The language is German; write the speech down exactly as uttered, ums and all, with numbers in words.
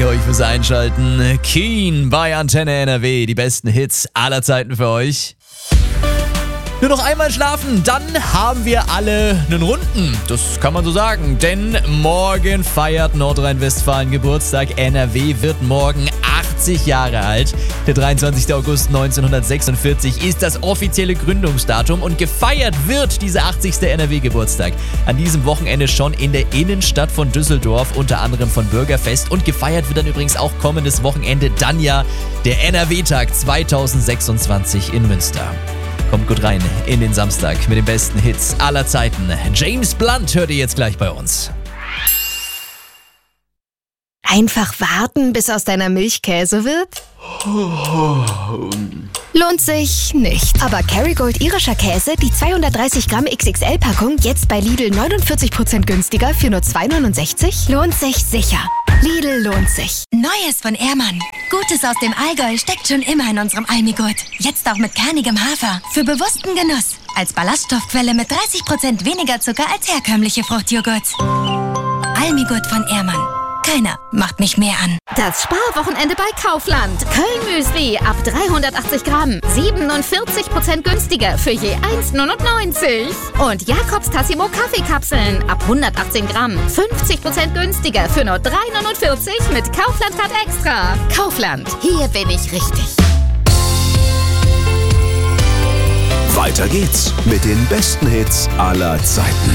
Danke euch fürs Einschalten. Keen bei Antenne N R W. Die besten Hits aller Zeiten für euch. Nur noch einmal schlafen, dann haben wir alle einen Runden. Das kann man so sagen, denn morgen feiert Nordrhein-Westfalen Geburtstag. N R W wird morgen achtzig Jahre alt. Der dreiundzwanzigster August neunzehnhundertsechsundvierzig ist das offizielle Gründungsdatum und gefeiert wird dieser achtzigste N R W-Geburtstag an diesem Wochenende schon in der Innenstadt von Düsseldorf, unter anderem von Bürgerfest. Und gefeiert wird dann übrigens auch kommendes Wochenende dann ja der N R W-Tag zweitausendsechsundzwanzig in Münster. Kommt gut rein in den Samstag mit den besten Hits aller Zeiten. James Blunt hört ihr jetzt gleich bei uns. Einfach warten, bis aus deiner Milch Käse wird? Lohnt sich nicht. Aber Kerrygold irischer Käse, die zweihundertdreißig Gramm X X L-Packung, jetzt bei Lidl neunundvierzig Prozent günstiger für nur zwei neunundsechzig? Lohnt sich sicher. Lidl lohnt sich. Neues von Ehrmann. Gutes aus dem Allgäu steckt schon immer in unserem Almigurt. Jetzt auch mit kernigem Hafer. Für bewussten Genuss. Als Ballaststoffquelle mit dreißig Prozent weniger Zucker als herkömmliche Fruchtjoghurts. Almigurt von Ehrmann. Keiner macht mich mehr an. Das Sparwochenende bei Kaufland. Köln-Müsli ab dreihundertachtzig Gramm. siebenundvierzig Prozent günstiger für je eins neunundneunzig. Und Jakobs Tassimo Kaffeekapseln ab hundertachtzehn Gramm. fünfzig Prozent günstiger für nur drei neunundvierzig mit Kaufland-Card Extra. Kaufland. Hier bin ich richtig. Weiter geht's mit den besten Hits aller Zeiten.